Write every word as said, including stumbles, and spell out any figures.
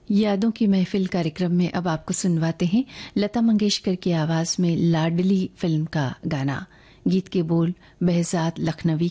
यादों की महफिल कार्यक्रम में अब आपको सुनवाते हैं लता मंगेशकर की आवाज में लाडली फिल्म का गाना। गीत के बोल बेहजाद लखनवी